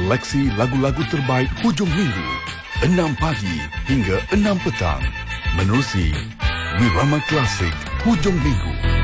seleksi lagu-lagu terbaik hujung minggu 6 pagi hingga 6 petang menerusi Wirama Klasik hujung minggu.